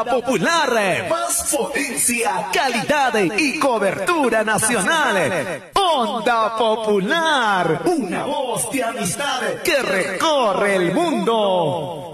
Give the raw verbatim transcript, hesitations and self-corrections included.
Popular, más potencia, calidad y cobertura nacional. Onda Popular, una voz de amistad que recorre el mundo.